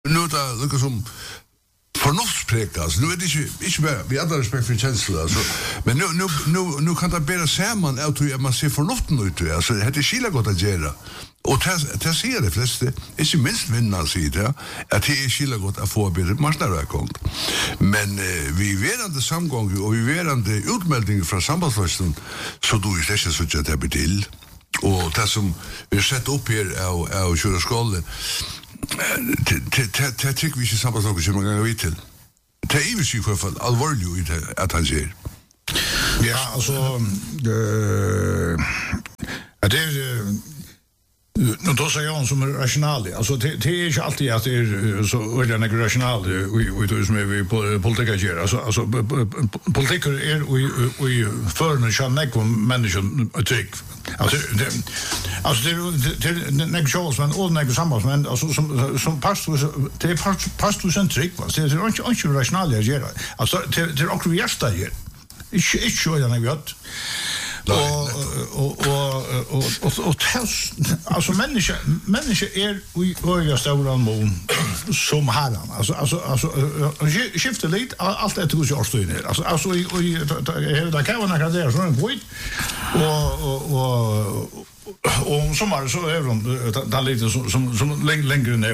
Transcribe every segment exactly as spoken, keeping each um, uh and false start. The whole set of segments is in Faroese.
nu där lukar som förnuftsprägt alltså. Nu är det inte, inte bara, vi har respekt för känslor alltså. Men nu, nu, nu, nu kan det bära samman att man ser förnuften ut. Alltså, det är skilja gott att göra. Och det säger de flesta, inte minst vinnarna säger det, att det är skilja gott att få bättre marknadsökning. Men eh, vi verande samgång och vi verande utmeldning från sambandsförsten så då är det inte så att det blir till. Och det som vi sett upp här av, av Köra skolan, det tycker vi inte sambandsförsten som man kan gå vid till. Det är ju i alla fall allvarligt att han säger. Ja, alltså det är nu då säger jag som är rationell. Alltså det, det är inte alltid att det är så ordentligt rationell och det som är vi politiker gör. Alltså alltså politiker är och och för en chans om människan tyck. Alltså det alltså det det näck Charles men all näck samband men alltså som som pastor det är pastor centric va. Det är inte inte rationell att göra. Alltså det det är också hjärta gör. Inte inte så jag vet. Och och och och och och tals alltså människa människa är i öliga stora mån som han alltså alltså alltså skiftar lite allt det hur jag står ner alltså alltså i det kan vara några där sån point och och och och sommar så är de där lite som som som längre ner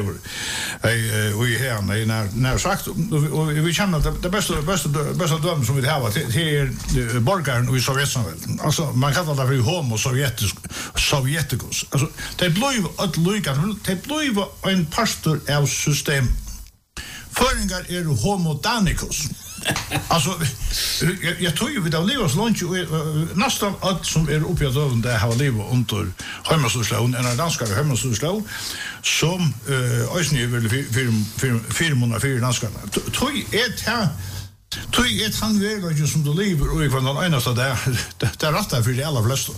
eh och i här när när sagt och vi känner att det bästa bästa bästa döm som vi har till borgaren i Sovjetunionen alltså man kallar det för homo sovjetisk sovjetikos alltså det blir att lika det blir en pastor av system föringar är homo danikos. Alltså jag, jag tror ju vid av livs lunch nästan allt som är uppe i öven där har liv under hemmaslån en danska hemmaslån som eh ösny vill för för firmorna för danskarna. Tror är här tror är han väl som du lever och från den ena så där där rätta för de alla flesta.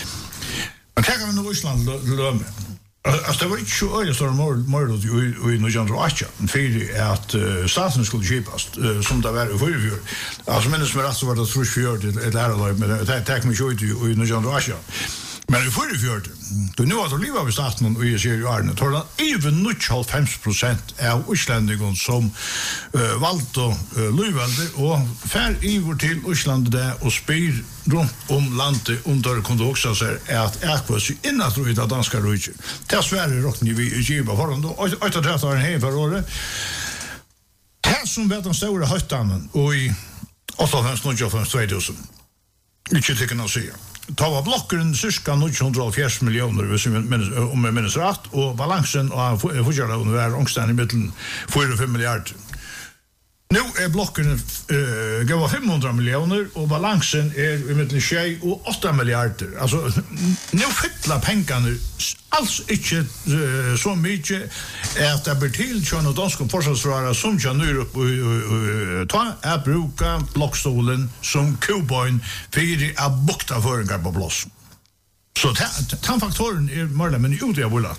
Men kan vi nu Ryssland lömme. Alltså det var inte så öjligt så mordet i nittonhundraåttio för att staten skulle köpas som det var i förrfjör. Alltså minns mig rätt så var det trusfjör till ett lärarlag men det tack mig så i nittonhundraåttio. Men i förrfjör då nu har det livat vid staten och i serie Arne tar det även nittionio procent av utlänningar som uh, valt att uh, lyvande och fär över till Island där och spyr runt om landet under kunde också säga att Ekvas innan tror jag danska rike. Det är Sverige rockar vi i Kiba för då och att det har en hel för året. Här som vet de stora höjtanen och i åttahundrafemtio tvåtusen. Inte tycker jag säga. Ta var blocken cirka niohundrafjärde miljoner om jag minns rätt och balansen av fortfarande var ångstan i mitten fyra fem miljarder. Nu är blocken uh, gav femhundra miljoner och balansen är i mitten tjej och åtta miljarder. Alltså nu fylla pengarna alls inte uh, så mycket att det blir till så att de ska försvarsvara som kan nu upp och ta att bruka blockstolen som cowboyn för att bukta föringar på plats. Så den faktoren är mer men ut jag vill.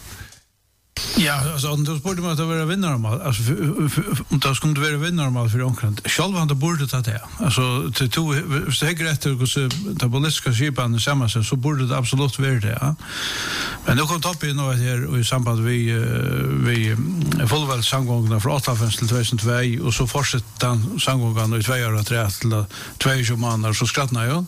Ja, alltså då borde man att vara vinnare alltså om det skulle vara vinnare för Onkland. Själva han borde ta det. Alltså till två säkerhet och så det politiska skipan samma så borde det absolut vara det. Ja. Men då kom topp in och här i samband vi vi fullväl samgångarna från åttahundrafem till tvåtusentvå och så fortsätter samgångarna i två år tre till två månader så skrattnar jag.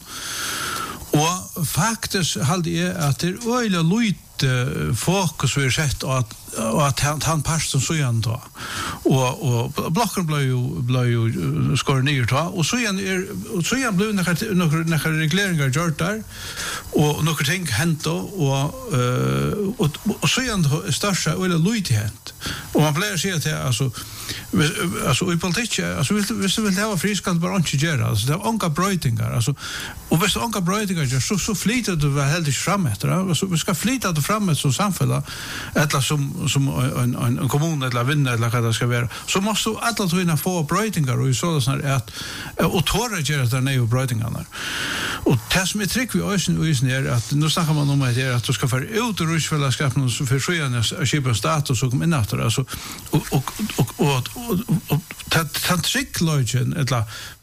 Och faktiskt hade jag att det är öjla lite fokus vi sett att och att han han pastor så igen då och och blocken blev ju blev ju skor ner då och så igen är och så igen blev några några regleringar gjort där och några ting hänt då och och och så igen största eller lojtighet och man blir se att alltså alltså i politik alltså vill vill vill ha friskant bara inte göra alltså det är onka brötingar alltså och visst onka brötingar så så flyter det väl helt fram efter alltså vi ska flyta det fram som samfälla eller som som en en, en kommun eller vinna eller vad det ska vara så måste alla tröna få brötingar och så sån här att och torra göra det nya brötingarna och det som är trick vi ösen och ösen är att nu snackar man om att det att du ska för ut och rusfällskapet så för sjöarna skipa status och komma efter alltså och och och och och tant trick logen eller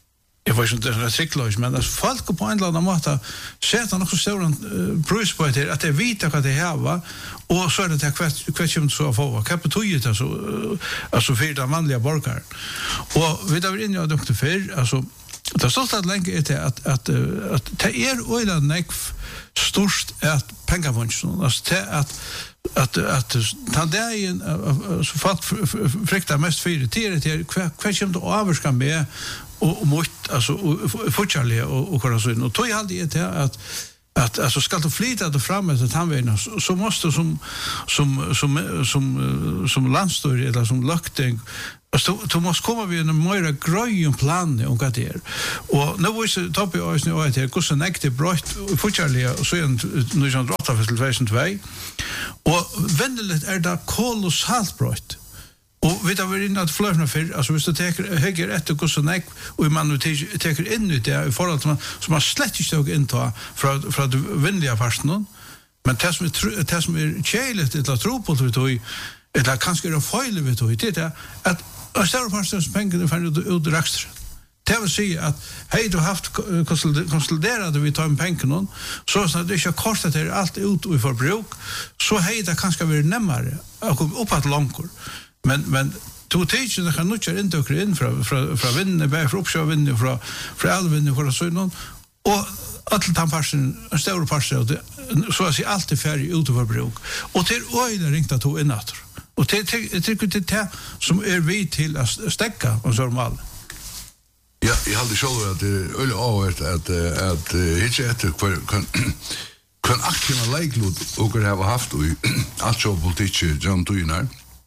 jag var inte en cyklös men alltså folk på en eller annan måte sätter också stor pris på det att det vita vad det här var och så är det att kvart så få vad betyder det så alltså för de vanliga borgare och vi där inne jag doktor för alltså det står att länge är det att att att det är öle neck störst att pengafunction alltså det att att att ta där så fatt fruktar mest för det det kvart kommer att avska med och mot alltså fortfarande och och kolla så och då är alltid det att att alltså ska du flytta det fram att han vill så måste som som som som som landstör eller som lökting alltså då måste komma vi en mer grön plan och vad det är och nu var det topp i oss nu att det kostar näkte brott fortfarande och så en nu som drotta för tjugohundratvå och vänligt är det kolossalt brott. Och vet du vad det att flöfna för alltså hvis du tar höger efter hur så näck och man nu tar in ut det i förhållande till man som man slett inte stod in ta för för att vinliga personen men det som är det som är cheligt det tro på det då eller kanske det fel vet du det är att en större personens pengar för ut extra det vill säga att hej du haft konsoliderade vi tar en pengar någon så att det inte kostar det allt ut i förbruk så hej det kanske blir närmare och komma upp att långkor men men to teach det kan nog inte åka in från från från vinden bär för uppsjö vinden från från allvinden för så någon och att ta passion en stor passion så att se allt är färdig ut över bruk och till öle ringt att ta in åter och till tycker det det som är vi till att stäcka och så mal ja jag hade själv att det öle avert att att hitcha efter kan kan aktiva läglod och det har haft och alltså politik John Tuinar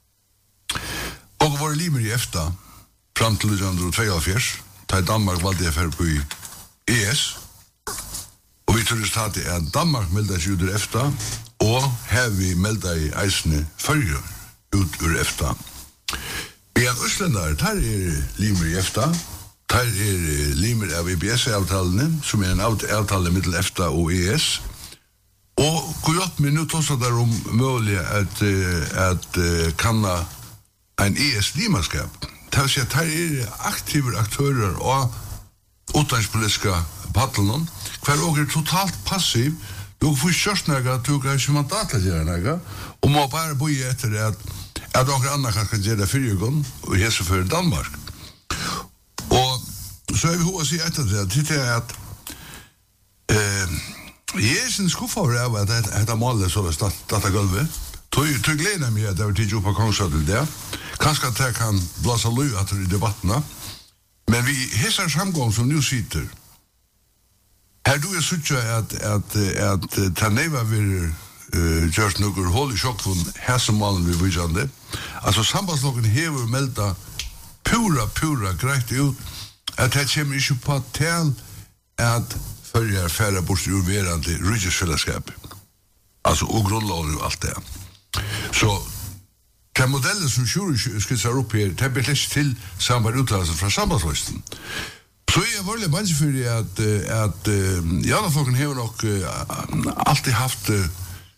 och var limer i EFTA fram till nittonhundratvåogfjørs där Danmark valde för på E S och vi tror att att Danmark meldade sig ur EFTA och här vi meldade i eisne följer ut ur EFTA. Vi är Östländare, där är limer i EFTA, där är limer av E B S-avtalen som är en avtale mellan EFTA och E S. Och gott men nu tossar där om möjligt att att kanna en E S-limaskap. Det vill säga att här är aktiva aktörer och utlandspolitiska battlen kvar och är totalt passiv. Du får körs några, du kan inte mandat att göra några och må bara bo i efter det att att några andra kanske göra det fyra gånger och hälsa för Danmark. Och så är vi hur att säga efter det. Det är att eh, Jesen skuffa över att det här målet så att detta golvet Tog tog lena mig att det var tidigt på konserten där. Kanske att det kan blåsa löv att i debatterna. Men vi hissar samgång som nu sitter. Här du är så att att att ta neva vill just några håll i chock från häsmalen vi visande. Alltså sambandslagen hever melda pura pura grejt ut att det kommer inte på tal att följa färra bort ur verande riksfällskap. Alltså och grundlagen och allt det. Så den modellen som Sjuri skissar upp här, det blir lätt till samma uttalelse från sambandsrösten. Så är jag väldigt bange för det att, att uh, Janaflokken har nog uh, alltid haft uh,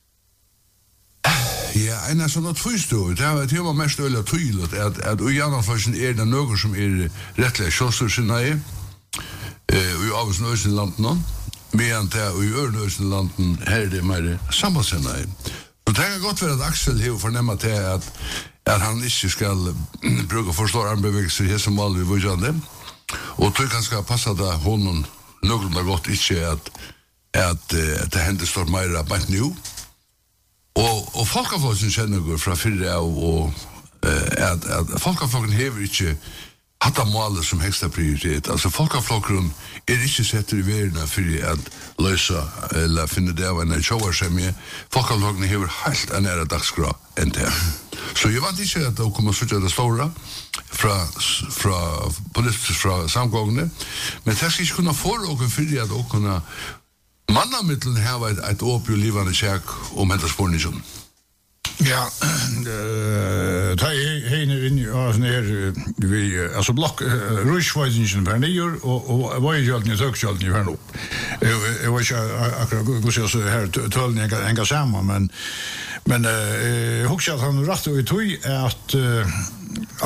ja, en sån att tvistå. Det har det var mest öliga tydligt att att och Janaflokken är det något som är rättliga självstyrelsenaje eh i Avsnöjslandet medan det och i Örnöjslandet här är det mer sambandssenaje. Och det kan gott vara att Axel har förnämmat till att, att han inte ska bruka förstå armbevägelser i som mål vid vujande. Och det kan ska passa det honom någorlunda gott inte att, att, att det händer stort mer bant nu. Och, och Folkaflokken känner går från fyrre och, och att, att Folkaflokken hever inte hatta målet som högsta prioritet. Alltså Folkaflokken är inte sätter i världen för att lösa eller finna det av en tjovarsämje. Folkaflokken hever helt en nära dagsgra än det. Så jag vet inte att det kommer att sluta det stora från politiskt från samgångene. Men det ska inte kunna få någon för att också kunna mannamitteln ha ett, ett åp och livande käk om hända spårningen. Ja, det är här inne i oss ner vi alltså block Rushwisen för nio och och vad är ju alltid sökskjalt nu här nu. Jag var ju akkurat gå så här tölning en samma men men eh hugsa att han rätt och tog att alltså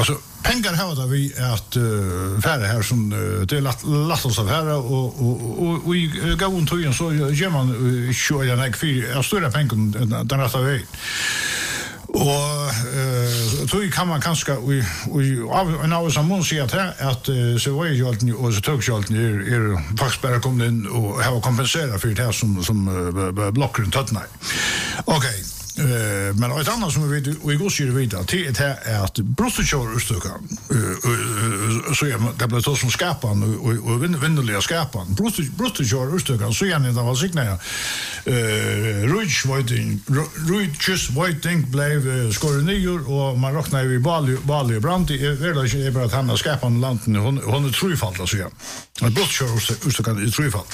pengar har det vi att uh, färre här som uh, det är lätt lätt oss av här och och och vi går runt och så gör man kör jag näg för stora pengar den rätta vägen. Och eh så kan man kanske vi vi av av som måste säga att att så var ju alltid och så tog ju alltid är är faktiskt bara kom in och ha kompensera för det här som som blockar runt nej. Okej. Eh men ett annat som vi vet och vi går ju vidare till det är att brottsutgör urstökan så är det blir så som skapan och och vinnerliga skapan brottsutgör urstökan så gärna det var signa eh Rudge Whiting Rudge Whiting blev skor nio och man räknar vi Bali Bali brand i är det bara att han har skapan landen hon hon är trufall alltså ja att brottsutgör urstökan är trufall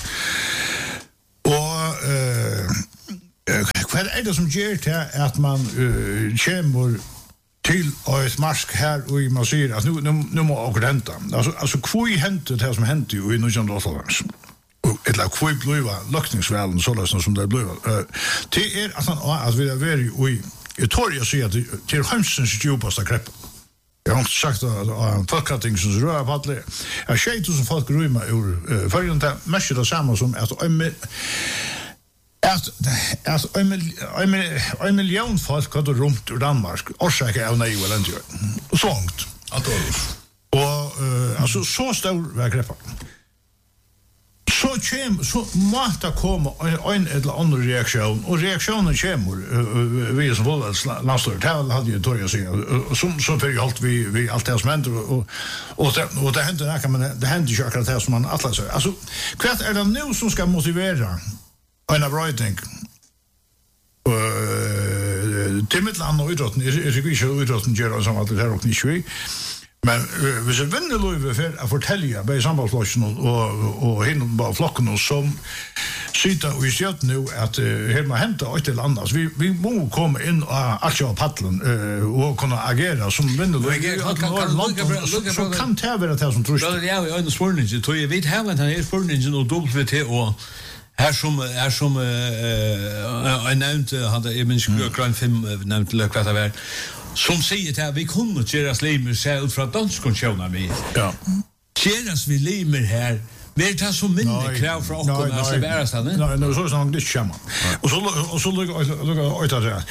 och eh vad är det som gör det att man uh, kommer till ett marsk här och man säger att nu, nu, nu må åka ränta. Alltså, alltså kvoi hände det här som hände ju i nittonhundraåttioåtta. Eller kvoi bliva lökningsvärlden så lösna som det bliva. Uh, det är att, han, att vi är väldigt i jag tror jag säger att det är hemsens djupaste grepp. Jag har inte sagt att folkratting som rör på alla. Jag säger tusen folk rymma ur förrän det mest det samma som att Att att en en miljon folk har runt ur Danmark orsakar av nej eller inte. Sånt. Att och uh, alltså så stor verkrepa. Så kem så måste komma en eller annan reaktion och reaktionen kommer uh, vi som var landstor tal hade ju torja sig som som för allt vi vi allt det som händer och och det och det händer där kan man det händer ju akkurat det som man alla säger. Alltså kvart är det nu som ska motivera en av writing eh Timotland och idrotten är är ju så idrotten gör som att det här och ni svej men vi så vinner Louis för att fortälja på sambandsflocken och och hin på flocken och som sitter och ser nu att hemma hämta ett eller annat vi vi måste komma in och aktiva paddeln och kunna agera som vinner Louis så kan det vara det som tror jag ja en sportning så jag vet här vad han är sportningen och W T O här som är som eh en nämnt hade även skruckran fem nämnt lökvat av är som säger att vi kommer att göra slimer så ut från danskontionen vi. Ja. Göras vi limer här. Vi tar så mindre krav för oss att alltså vara stan. Nej, nej, så sån det schema. Och så och så lugg lugg ut där.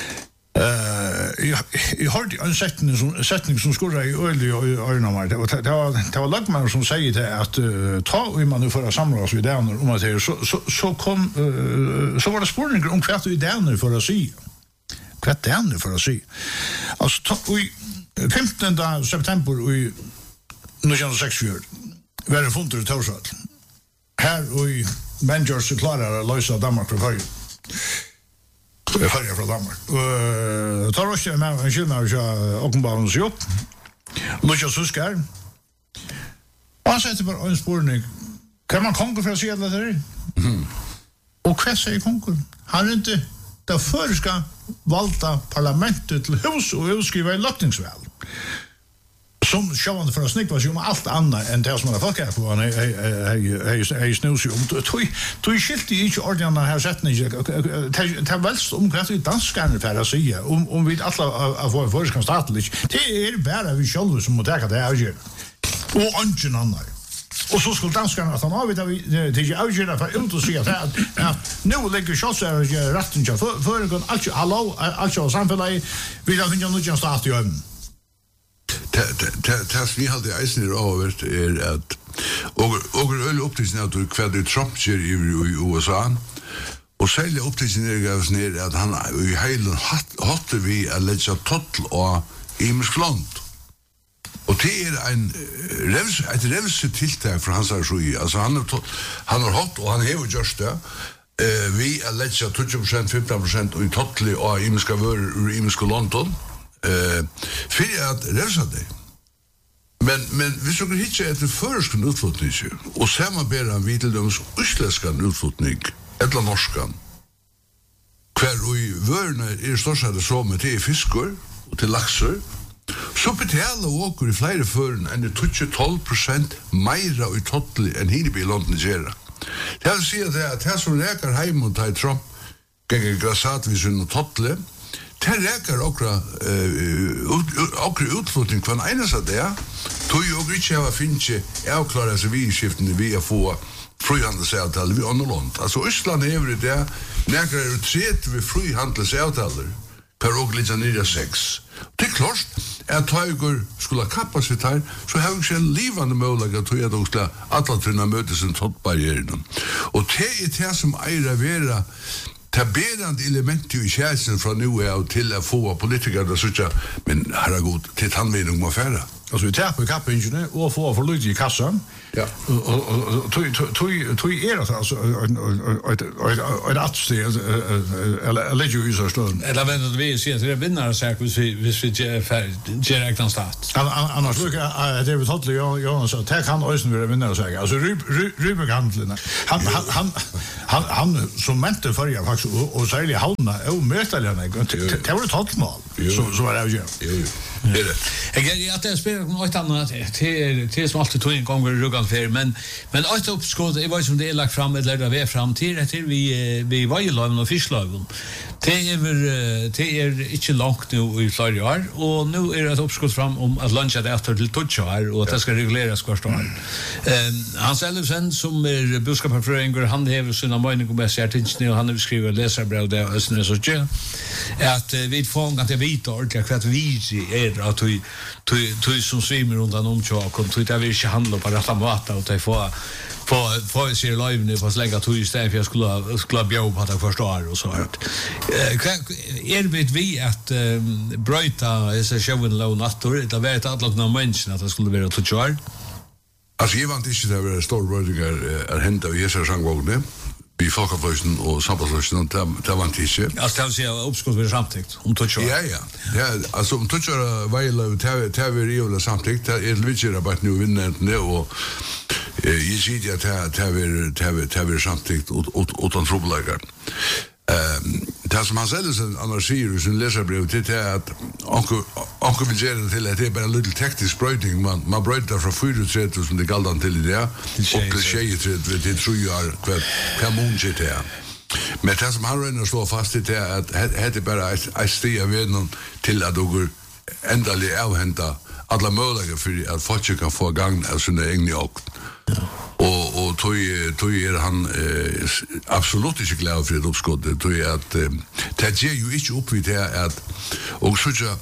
Eh jag jag hörde en sättning som sättning som skulle i öl och öarna var det var det var lagman som säger det att ta och man nu för att samla oss vid där om att det så så så kom så var det spårning om kvart vi där nu för att se kvart där nu för att se alltså vi femtonde september i nittonhundrasextiofyra var det funter i Torsvall här och i Manchester så klarar att lösa Danmark för förr Jag färjar från Danmark. Uh, tar oss med en skillnad och Ockenbarns jobb. Lukas Huskar. Han sätter bara en spårning. Kan man konkur för att se alla det mm. Och vad säger konkur? Han är inte det förska valda parlamentet till hus och utskriva i lottningsväl. Som sjövande för att snickva sig om allt annat än det som man har fått här på han är snus om tog skilt i inte ordentligt här sättning det välst om kvart i danskarna för att säga om, om vi alla av våra förskan statligt det är bara vi själva som måste ta det avgör och ingen annan och så skulle danskarna att han avvita vi till avgöra för ut och säga att, att nu lägger chassar rätten för för allt hallå allt samhället vi har inte någon stat i öm Det vi hade eisen i avvert är att och och öl upptisen att du kvällde Trump kör i U S A och sälja upptisen är gavs ner att han i hela hade vi att lägga total och imsklont och det är en revs ett revs tilltag för hans så alltså han har han har hot och han har just det eh vi att lägga tjugo procent femton procent och i total och imska vör ur imsklonton eh för att revsa det. Men men vi såg hitcha efter första utflutning och samarbeta med Vitaldums utländska utflutning eller norskan. Kvar i vörna är största det så med till fiskor och till laxar. Så betalar åker i flera förn än det tjugo till tolv procent mer i total än hit i London gera. Det vill säga det att här som räkar hem mot Trump gänger grassat vid sin total det räcker okra okra utflyttning kvar ena så där tog ju och inte ha finche är klara så vi skiften vi få frihandelsavtal vi underland alltså Östland är över det näkra är tret vi frihandelsavtal per och lite ner sex det är klart att Tiger skulle kapacitet så har vi en livande möjlighet att göra också alla tunna mötes en toppbarriären och det är det som är vera taberande element i kärsen från nu är till att få politiker där så men herregud till handledning må färra. Alltså vi tar på kappingen och får för lite i kassan. Ja. Och tog tog tog är det alltså ett ett attsteg eller lägger ju så stund. Eller vänta vi ser att det vinnare så här vi vi ger räkna stat. Annars brukar det vi talar ju Jonas så att kan ösen vara vinnare så här. Alltså Rubegandeln. Han han han han som mente för jag faktiskt och särskilt halna och mötaliga det var ett haltmål. Så så var det ju. Jo. Det är det. Jag att det spelar något annat till till som alltid tog en gång i ruggan för men men att uppskåd det var som det är lagt fram eller där vi fram till till vi vi var ju live och fisklagen. Det är det är inte långt nu i flera år och nu är det ett uppskåd fram om att luncha det efter till touchar och att det ska regleras kvarstår. Ehm Hans Elfsen som är boskapsföröringar han har sina mening om sig artikeln och han har skrivit läsarbrev där östern så tjän att vi får att det vita ordentligt att vi är att du du du som svimmar undan om jag kom till att vi inte handla på rätta mata och ta få få få se live nu på slänga tog istället för jag skulle skulle bjuda på det första år och så här. Är det vi att bryta så showen low natur det var ett annat någon människa att det skulle vara till kör. Alltså jag vant inte det var stor brödingar är hämta vi så sangvågne. Vi folkaflöjsen och samhällslöjsen det var inte inte. Alltså det vill säga uppskott vid samtidigt om touchar. Ja, ja. Ja, alltså om touchar väl det här vi reola samtidigt det är lite rabatt nu vinner nu och jag ser att det här det här samtidigt utan trubbelagar. Ehm det som han säger annars säger i sin läsarbrev det är att onkel onkel vill säga till att det är bara en liten teknisk brötning man man bröter från fyra trettio som det galdan till det och till tjej trettio det tror jag kvar kan munche det men det som han rönnar slår fast det är att det är bara ett steg av vägen till att du ändå avhämta alla möjligheter för att folk kan få gang av sina egna och och och tog tog är han eh, absolut inte glad för det uppskottet tog är att eh, det ger ju inte upp vid det att och så jag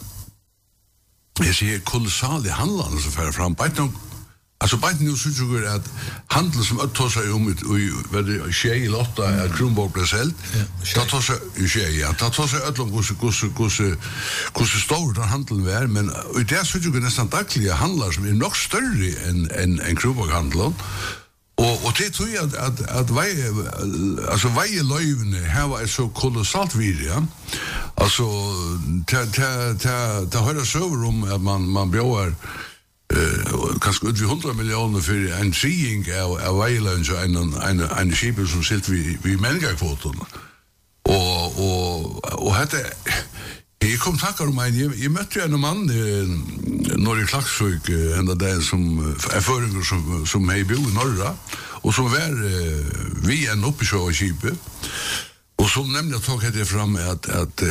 jag ser kolossalt handlande så för fram på någon alltså på nu så tror jag att handel som att ta sig om ut vad det sker i lotta att Kronborg blir sålt då tar sig ju sker ja då tar sig öllom hur hur hur hur stor den handeln är men och det så ju nästan dagliga handlar som är nog större än en en Kronborg handel och och det tror jag att att att varje alltså varje löven här var så kolossalt vid ja alltså ta ta ta ta höra så om att man man bjöd eh kanske ut vi hundra miljoner för en treing av av Wayland så en en en skip som sitter vi vi människokvoten och och och hade jag kom tackar om mig jag mötte ju en man norr i Klaxvik ända där som är föregår som som är bo i norra och som var vi en uppe så skipet och som nämnde jag tog det fram att att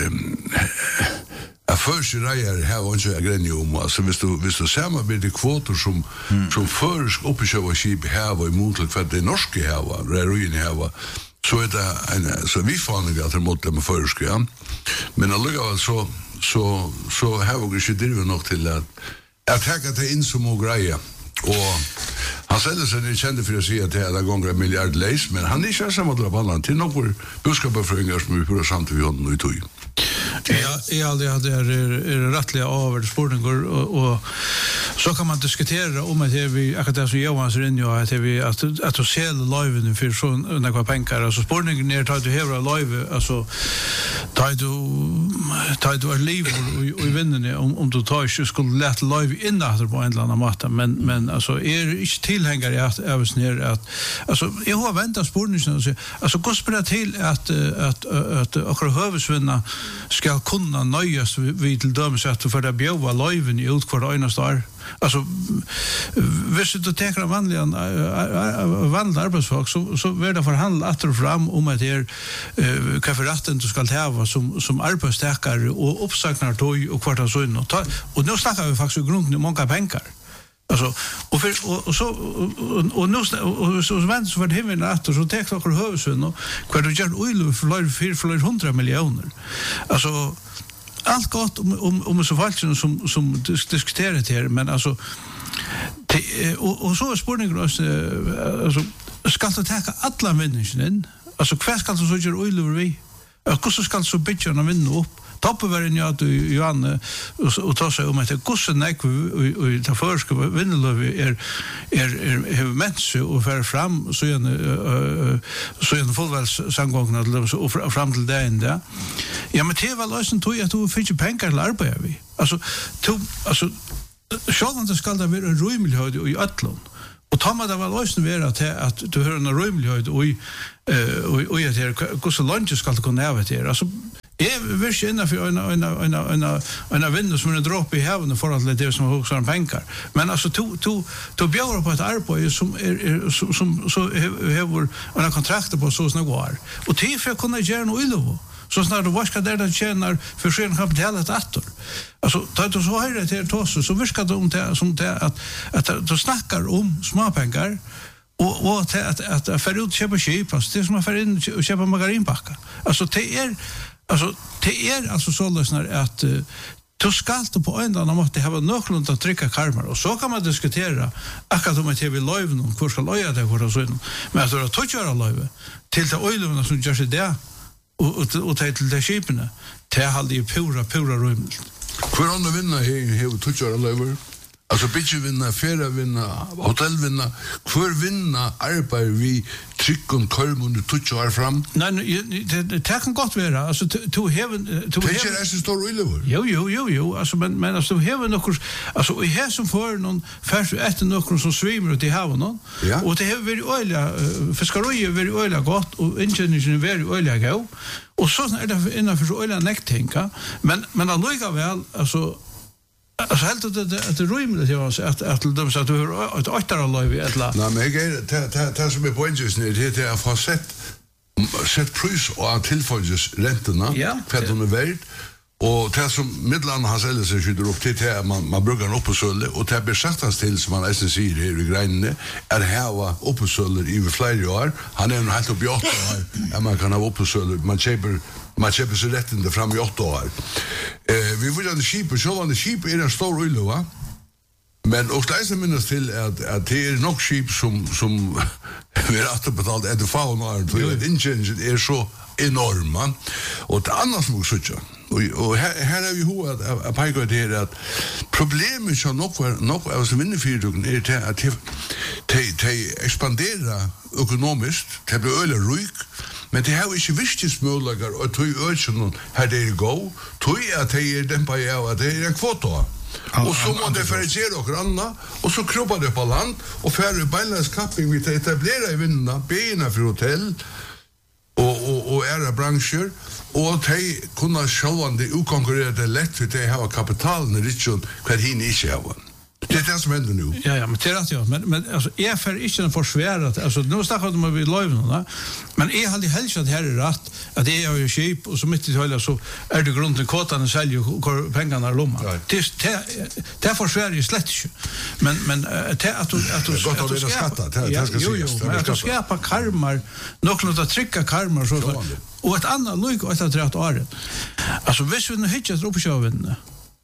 a först rejer här och så grenium alltså visst du visst du ser man med de kvoter som mm. som först uppe så skip här var emot för det norska här var ruin här var så är det en så vi fann det att mot dem först ja men alltså så så så här var det ju det nog till att att ta det in som och grejer och han säger så det kände för att se att det är gånger en miljard läs men han är inte samma där på landet till några budskapsföringar som vi på samt vi har nu tog. Ja, jag aldrig hade är är rättliga över sporten och och så kan man diskutera om att vi akkurat som Johan säger ju att vi att att att se live för så några pengar alltså sporten ner tar du hela live alltså tar du tar du liv och i vinden om om du tar ju skulle lätt live in där på en annan matta men men alltså är inte tillhängare att över ner att alltså jag har väntat sporten så alltså gospel till att att att att och huvudvinna ska ska kunna nöjas vid till dömes att för det bjöva löven i ut kvar enaste år. Alltså visst du tar vanliga vanliga arbetsfolk så så blir det förhandla att och fram om att det är kafferatten du ska ha som som arbetstagare och uppsagnar tog och kvarta så in och och nu snackar vi faktiskt i grunden många pengar. Alltså och för och, och så och, och nu och så vänt så för himlen att så tar några huvuden och kvar du gör oil för för för hundra miljoner. Alltså allt gott om om om så fallet som som diskuterat här men alltså det, och, och så är spårningen alltså ska du ta alla vinningen in alltså kvar ska du så göra oil över vi och så ska så bitcha när vinna upp toppen var en ja du Johan och ta sig om att det kussen näck och ta för ska vinna är är är människa och för fram så en så en fullväls samgångna och fram till det ända. Ja men det var lösen tog jag att du fick pengar till arbete vi. Alltså tog alltså själva det ska det vara en rymlighet i Atlant. Och tar man det väl lösen vara att att du hör en rymlighet och och och jag det hur så långt ska det kunna vara det. Alltså jag vill känna för en en en en en vinn som en dropp i havet för att det som också har pengar. Men alltså to to to björa på ett arbete som är som som så har en kontrakt på så snart går. Och till för att kunna göra något illa. Så snart du vaskar där det tjänar för sen kapitalet åter. Alltså tar du så här det till så viskar det om det som det att att du snackar om små pengar. Och och att att att för ut köpa skip alltså det som att för in och köpa margarinpacka. Alltså det är alltså det är alltså så lösnar att uh, du ska på en annan måste ha något att trycka karmar och så kan man diskutera akkurat om att vi löven och hur ska löja det för så men att det tar göra löve till det ölen som gör sig där och och och till det skipen det hade ju pura pura rum för andra vinna he tar göra löver. Alltså bitch vinna, färra vinna, hotell vinna, för vinna arbetar vi trycken kolmund touch år fram. Nej, det det kan gott vara. Alltså to heaven to heaven. Det är så stor över. Jo jo jo jo, alltså men men alltså heaven och alltså i här som för någon färs efter någon som svimmar ut i havet någon. Ja. Och det har varit olja fiskeri har varit olja gott och ingeniören varit olja gå. Och så är det innanför så olja näcktänka, men men alltså väl alltså alltså helt att det att det rymligt jag att att de sa att du har ett åttare liv ett la. Nej men jag det det som är poängen är det det är för sett sett pris och tillfälles räntorna för de är värd och det som midland har säljer sig skjuter upp till det man man brukar upp på sölle och det blir sagt till som man S S I här i grejne är här var upp på sölle i flera år han är nog helt upp i åtta år man kan ha upp på sölle man köper man köper sig rätt inte fram i åtta år. Eh, vi vill ha det skip och så det skip är en stor öl va. Men och läsa minnas till att att det är nog skip som som vi har att betalt är det fauna och det engine är så enorma och det annars som också och och här här är vi hur att att peka det att problemet så nog var nog alltså vinnefyrdugen är det att det det expandera ekonomiskt det blir öle rik. Men det har inte visst möjligheter att ta i öknen här det gå, tog att det är den på jag att det är en kvota. Och så må det förgera och granna och så kroppar det på land och färre balans camping vi etablera i vindarna, bena för hotell och och och era branscher och de kunna självande ukonkurrera det lätt för det har kapitalen i region kvar hin inte har. Det är det som händer nu. Ja, ja, men det är rätt, ja. Men, men alltså, jag får inte en försvärat. Alltså, nu snackar de om vi löven, men jag hade helst att här är rätt, att det är ju skip, och så mitt i höjda så är det grunden kåtan och säljer och pengarna är lomma. Det, det, det får Sverige slett inte. Men, men det att du... Att du, det är gott att, att, att skatta, det, ja, det ska jo, jo, sägas. men att du skapar karmar, något att trycka karmar, så, så, och ett annat lyck och ett att rätt året. Alltså, hvis vi nu hittar upp på vinnarna,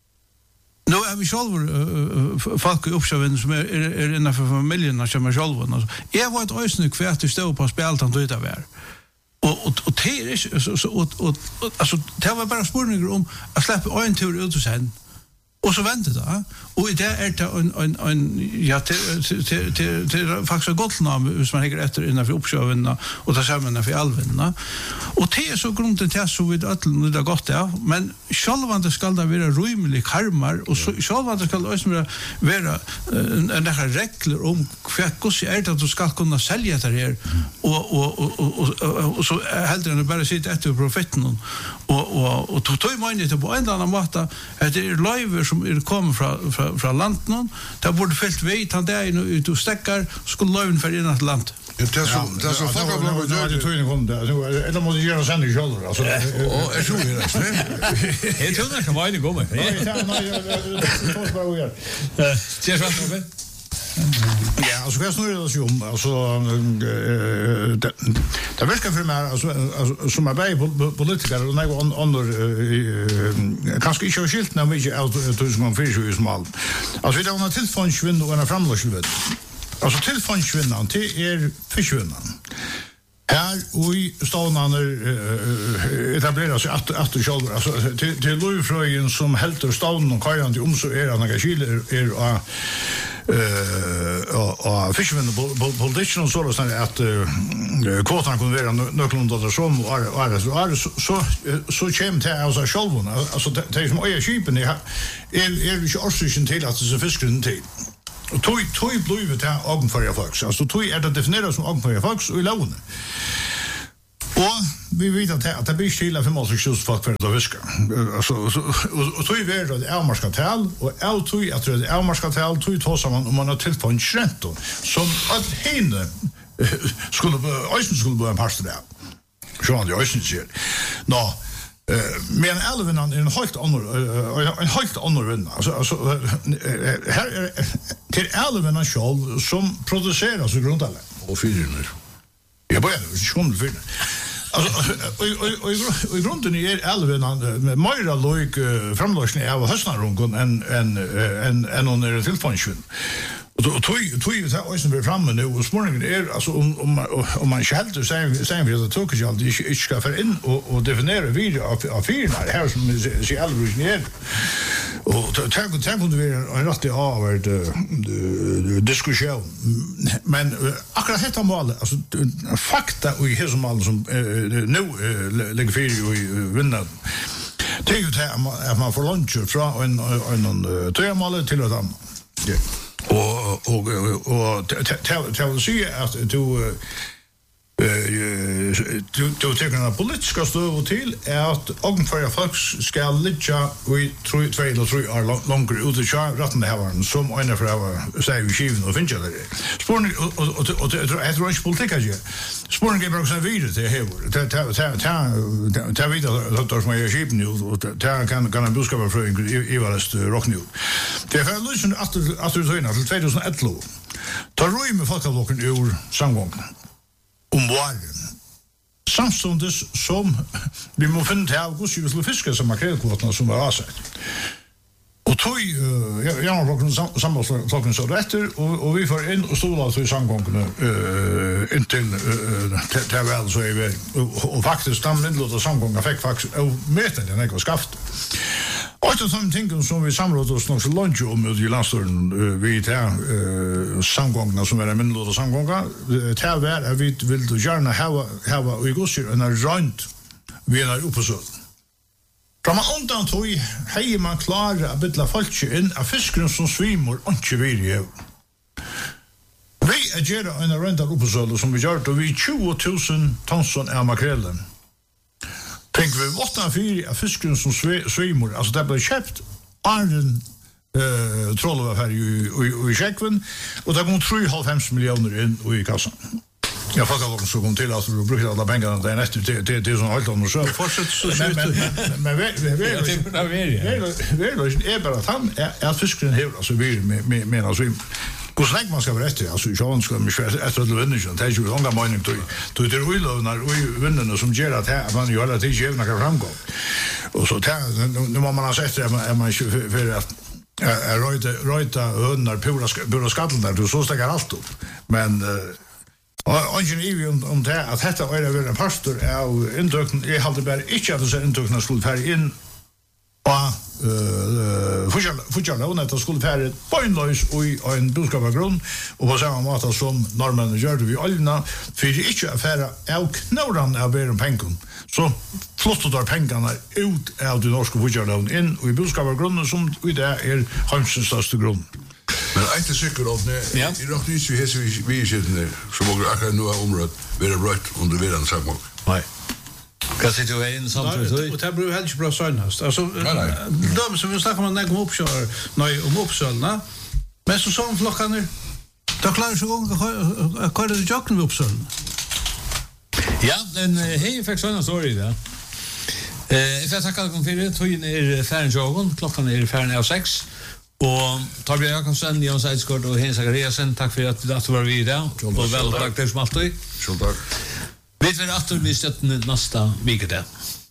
nu är vi själva uh, folk i uppsjövinn som är, är, är innanför familjerna som är själva. Alltså, jag var ett ösning kvärt i stå på speltan då det var. Och, och, och det är så, så, och, och, och, alltså, det var bara spurningar om att släppa en tur ut och sen. Och så väntar det. Och det är det en en en ja till till till till faktiskt gott namn som man hänger efter innan för uppsjöven och ta samman för alven. Och det är så grunden till så vid att det gott ja, men självande skall det vara rymlig karmar och så självande skall det också vara en en regler om hur så är det att du ska kunna sälja det här och och och och så helt det bara sitta efter profeten och och och tog tog mig inte på en annan måte att det är live som är kommer från från från landet där borde fällt vet han där ut och stäckar skulle löven för in att land. Det är så det är så fuck up något gör det tog kom där så eller måste göra sen i shoulder alltså och är så det det tror jag kan vara det går ja det tar bara vi gör ser så ut ja, alltså vad snurrar det sig om alltså det det verkar för mig alltså som är bäj politiker och några andra kanske inte så skilt när vi är tusen gånger för så smal. Alltså vi har en tillfångsvinn och en framlösningsvinn. Alltså tillfångsvinnan till är försvinnan. Här och i stavnaner etablerar sig att att själva alltså till till Lövfröjen som helter stavnen och kajan till om så är han kanske är är eh och fishermen politician och så där att kvotarna kunde vara nöklund där som och så så så kämt här alltså själva alltså det är som öar skipen är är ju orsaken till att det fiskaren till och tog tog blivit här ögonfärga folks alltså tog är det definierat som ögonfärga folks och i lån. Och vi vet att det, att det blir stilla för mål just för att det viska. Alltså och tog vi det är marskatel och är tog att det är marskatel tog tar samman om man har tillfått en räntor som att henne skulle ösen skulle bli en pastor där. Så han det ösen ser. Nå men elven är en helt annan en helt annan vinn. Alltså alltså här är till elven själv som produceras i grundalla och fyrer. Jag börjar skål för. Alltså och och i grunden är elven med Myra Loik framlösning av höstnarungon en en en en under tillfångsvinn. Och tog tog ju så ösen vi framme nu och smorningen är alltså om om om man skällde säger säger vi att tog jag inte inte ska för in och och definiera vidare av av fyra här som sig alldeles ner och tänk tänk om det är en rätt av det diskussion men akkurat detta mål alltså fakta och i hela mål som nu lägger för i vinna det är ju det att man får lunch från en en tremål till ett annat och och och tell vill säga att du eh du du tycker att politiska stöd till är att ögonfärga folks ska ligga i två eller tre år längre ut i ratten det här som en för att säga vi skiven och finna det. Spårning och och och det är inte politik att göra. Spårning är också vidare det här. Ta ta ta ta vidare att som är skiven och ta kan kan en budskap för i varst rock nu. Det är lösen att att du till tjugoelva. Ta roi med folkavlocken ur samgången. Om våren. Samstundes som vi må finne til august vi skulle fiske som makrelkvoterna som var avsett. Och tog jag har blocken samma flocken så rätter och och vi får in och stola så i samgången eh intill till väl så är vi och faktiskt stammen låter samgången fick faktiskt mäta den jag skaft. Och så som ting som vi samrådde oss nog så lunch om i landstoren vi tar samgångna som är en låter samgångar till var vi vill du gärna ha ha och gå så en runt vi är uppe så. Från undan tog hej man klar att byta folk in av fisken som svimmar och inte vill ju. Vi är gärna en runda uppe så som vi gör då vi tjugo tusen tonson av makrellen. Tänk vi åtta fyra av fisken som svimmar alltså det blir köpt arden eh trollva här i i Tjeckien och det går tre komma fem miljoner in i kassan. Jag fattar också så kom till att du brukar alla pengarna där nästa till till till sån helt annor så fortsätt så men men vi vi vi vi är bara att han är fisken här alltså vi med med alltså hur länge man ska vara rätt alltså jag ska mig efter att vinna så det är ju långa mening då då det är olovnar och vinnarna som gör att här man gör att det gör några framgång och så tar nu må man ha sett att man för att är röjta röjta hundar pura pura skattel där du så sticker allt upp men och ingen om om det att detta är väl en pastor är intökn jag hade bara inte att så intökna skulle färg in och eh Fujalone att skulle färre pointlös och en buskapagrund och på samma måte som norrmännen gör det vi allna för inte affära av knåran av en pengar. Så flottar där pengarna ut av det norska Fujalone in och i buskapagrund som i det är Halmstads största grund. Men inte säkert om det Ja. i nog inte vi vi vi sitter så många akkurat nu har området vara rätt under vidan samma. Nej. Kan sitta ju in samtidigt. Och det beror helt inte bra sönast. Alltså nej. de som vi snackar om när kom upp så nej om uppsölna. Men så som flockarna då klarar så gång kvar det jocken uppsölna. Ja, den hej fick såna story där. Eh, jag tackar kom för det. Tøyen är färden jogon. Klockan är färden av sex. Och Torbjörn Jakobsen, Jan Seidskort och Hans Zachariasen, tack för att du var vi där. Och väl tack till som alltid. Så tack. Vet vi att vi sätter nästa vecka där.